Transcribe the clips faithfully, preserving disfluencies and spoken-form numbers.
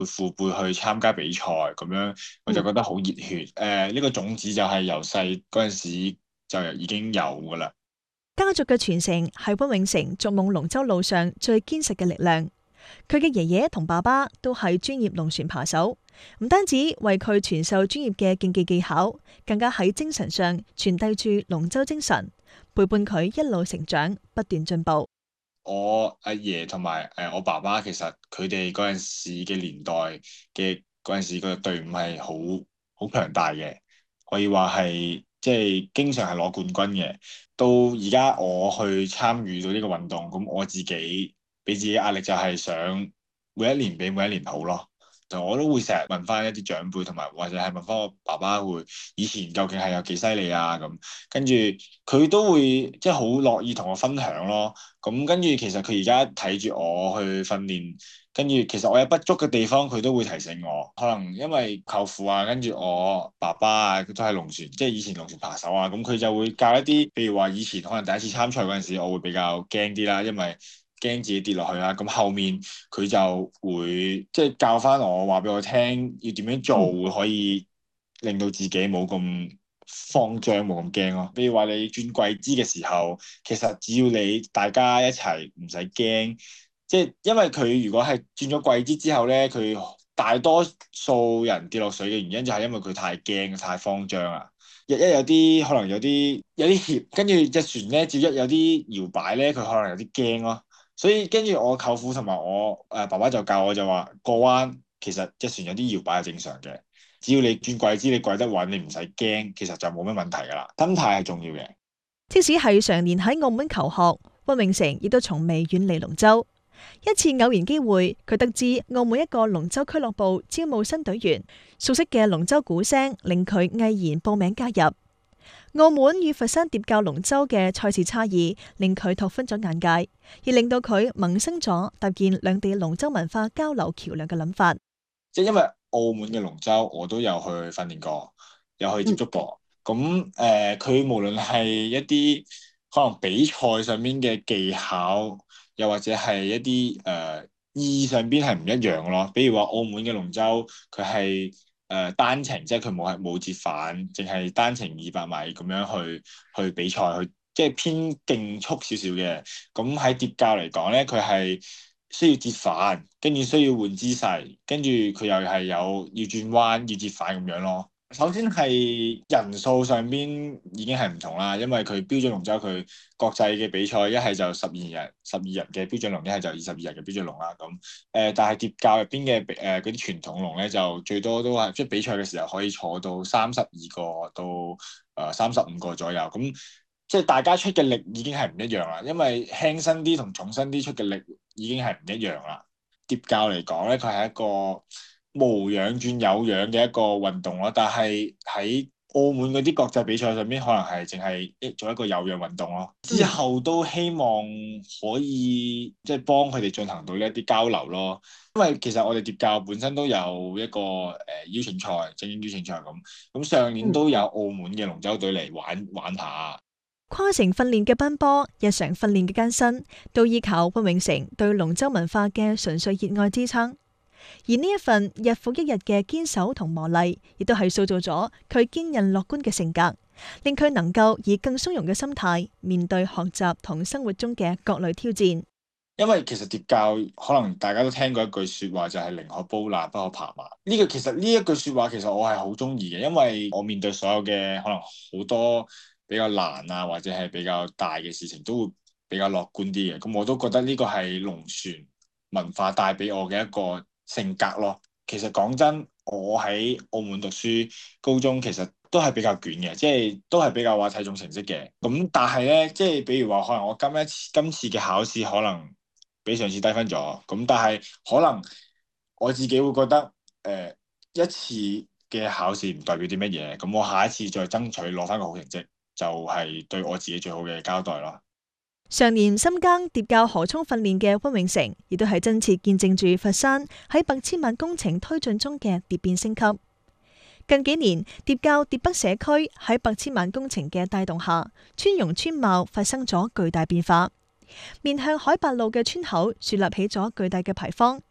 會父輩去參加比賽咁樣，我就覺得好熱血。誒、呃，呢、這個種子就係由細嗰陣時就已經有㗎啦。 家族嘅傳承係溫永成逐夢龍舟路上最堅實嘅力量。佢嘅爺爺同爸爸都係專業龍船扒手，唔單止為佢傳授專業嘅競技技巧，更加喺精神上傳遞住龍舟精神，陪伴佢一路成長，不斷進步。 我阿爺同埋誒我爸爸，其實佢哋嗰陣時嘅年代嘅嗰陣時個隊伍係好好強大嘅，可以話係即係經常係攞冠軍嘅。到而家我去參與到呢個運動，咁我自己俾自己壓力就係想每一年比每一年好咯。就我都會成日問翻一啲長輩，同埋或者係問翻我爸爸會以前究竟係有幾犀利啊咁，跟住佢都會即係好樂意同我分享咯。咁跟住其實佢而家睇住我去訓練，跟住其實我有不足嘅地方，佢都會提醒我。可能因為舅父啊，跟住我爸爸啊，都係龍船，即係以前龍船扒手啊，咁佢就會教一啲，譬如話以前可能第一次參賽嗰陣時，我會比較驚啲啦，因為驚自己跌落去啦。咁後面佢就會即係教翻我，話俾我聽要點樣做，會可以令到自己冇咁慌張，冇咁驚咯。比如話你轉桂枝嘅時候，其實只要你大家一齊唔使驚，即係因為佢如果係轉咗桂枝之後咧，佢大多數人跌落水嘅原因就係因為佢太驚、太慌張啊。一一有啲可能有啲有啲怯，跟住隻船咧，只要一有啲搖擺咧，佢可能有啲驚咯。所以跟住我舅父同埋我誒、呃、爸爸就教我就話過灣其實隻船有啲搖擺係正常嘅，只要你轉桂枝你跪得穩，你唔使驚，其實就冇乜問題噶啦。心態係重要嘅。 即使係常年喺澳門求學，溫永成亦都從未遠離龍舟。一次偶然機會，佢得知澳門一個龍舟俱樂部招募新隊員，熟悉嘅龍舟鼓聲令佢毅然報名加入。澳門與佛山疊教龍舟嘅賽事差異，令佢拓寬咗眼界，亦令到佢萌生咗搭建兩地龍舟文化交流橋樑嘅諗法。 即係因為澳門嘅龍舟，我都有去訓練過，有去接觸過。咁誒，佢、呃、無論係一啲可能比賽上面嘅技巧，又或者係一啲誒、呃、意義上邊係唔一樣咯。比如話澳門嘅龍舟，佢係誒單程，即係佢冇係冇折返，淨係單程二百米咁樣去去比賽，去即係偏競速少少嘅。咁喺疊教嚟講咧，佢係需要折返，跟住需要換姿勢，跟住佢又係有要轉彎、要折返咁樣咯。首先係人數上邊已經係唔同啦，因為佢標準龍舟佢國際嘅比賽一係就十二人、十二人嘅標準龍，一係就二十二人嘅標準龍啦。咁誒、呃，但係疊教入邊嘅誒嗰啲傳統龍咧，就最多都係即係比賽嘅時候可以坐到三十二個到誒三十五個左右。咁即係大家出嘅力已經係唔一樣啦，因為輕身啲同重身啲出嘅力已經係唔一樣啦。疊教嚟講咧，佢係一個無氧轉有氧嘅一個運動咯，但係喺澳門嗰啲國際比賽上邊，可能係淨係一做一個有氧運動咯。之後都希望可以即係幫佢哋進行到呢一啲交流咯。因為其實我哋疊教本身都有一個誒、呃、邀請賽、精英邀請賽咁，咁上年都有澳門嘅龍舟隊嚟玩玩下。 跨城訓練嘅奔波，日常訓練嘅艱辛，都依靠溫永成對龍舟文化嘅純粹熱愛支撐。而呢一份日復一日嘅堅守同磨礪，亦都係塑造咗佢堅韌樂觀嘅性格，令佢能夠以更鬆容嘅心態面對學習同生活中嘅各類挑戰。 因為其實疊教可能大家都聽過一句說話，就係寧可煲辣不可拍馬。呢個其實呢一句說話，其實我係好中意嘅，因為我面對所有嘅可能好多比較難啊，或者係比較大嘅事情，都會比較樂觀啲嘅。咁我都覺得呢個係龍船文化帶俾我嘅一個性格咯。其實講真，我喺澳門讀書，高中其實都係比較卷嘅，即係都係比較話睇重成績嘅。咁但係咧，即係比如話可能我今一次今次嘅考試可能比上次低分咗，咁但係可能我自己會覺得誒、呃、一次嘅考試唔代表啲乜嘢，咁我下一次再爭取攞翻個好成績，就係、是、對我自己最好嘅交代咯。 常年深耕疊教河涌訓練嘅溫永成，亦都係真切見證住佛山喺百千萬工程推進中嘅蝶變升級。近幾年，疊教疊北社區喺百千萬工程嘅帶動下，村容村貌發生咗巨大變化。面向海八路嘅村口樹立起咗巨大嘅牌坊，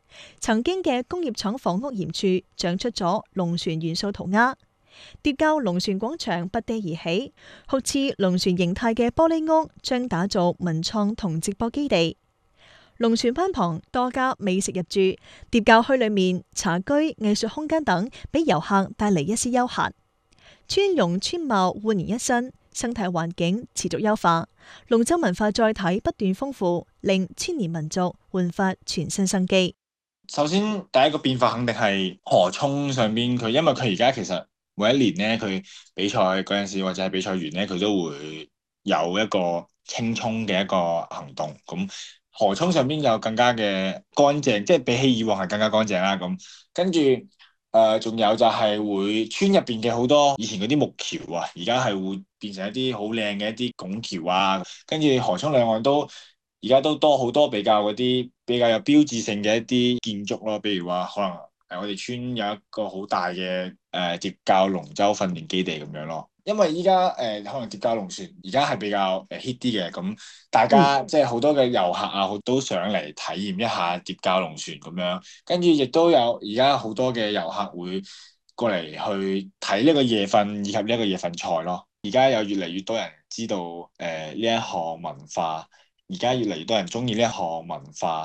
曾經嘅工業廠房屋檐處長出咗龍船元素塗鴉，疊滘龍船廣場拔地而起，好似龍船形態嘅玻璃屋將打造文創同直播基地。龍船灣旁多家美食入駐，疊滘墟裏面茶居、藝術空間等，俾遊客帶嚟一絲休閒。村容村貌煥然一新，生態環境持續優化，龍舟文化載體不斷豐富，令千年民族煥發全新生機。 首先第一個變化肯定係河涌上邊，佢因為佢而家其實每一年咧，佢比賽嗰陣時或者係比賽完咧，佢都會有一個清沖嘅一個行動。咁河涌上邊有更加嘅乾淨，即係比起以往係更加乾淨啦。咁跟住誒，仲有就係會村入邊嘅好多以前嗰啲木橋啊，而家係會變成一啲好靚嘅一啲拱橋啊。跟住河涌兩岸都而家都多好多比較嗰啲比較有標誌性嘅一啲建築咯，比如話可能誒我哋村有一個好大嘅誒疊滘龍舟訓練基地咁樣咯。因為依家誒可能疊滘龍船而家係比較誒 hit 啲嘅，咁大家、嗯、即係好多嘅遊客啊，都想嚟體驗一下疊滘龍船咁樣。跟住亦都有而家好多嘅遊客會過嚟去睇呢個夜訓以及呢一個夜訓賽咯。而家有越嚟越多人知道誒呢一項文化。而家越嚟越多人中意呢一項文化。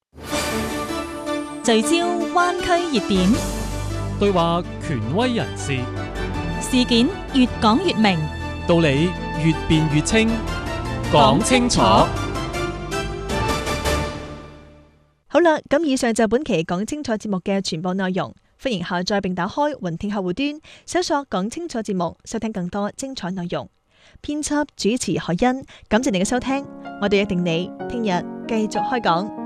聚焦灣區熱點， 對話權威人士， 事件越講越明， 道理越辯越清，講清楚。 好啦，咁以上就本期講清楚節目嘅全部內容。歡迎下載並打開雲聽客戶端，搜索講清楚節目，收聽更多精彩內容。編輯主持海欣，感謝你嘅收聽，我哋約定你聽日繼續開講。